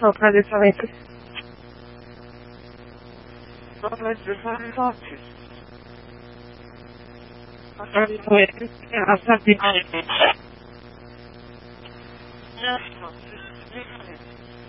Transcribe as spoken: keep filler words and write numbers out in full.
Otra vez a veces. Otra vez a veces. Otra vez a veces. Hasta que... Yes, no, this is different.